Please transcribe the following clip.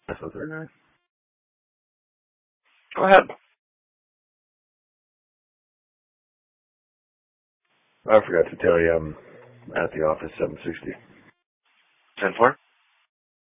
That's the third guy. Go ahead. I forgot to tell you I'm at the office 760. 10-4?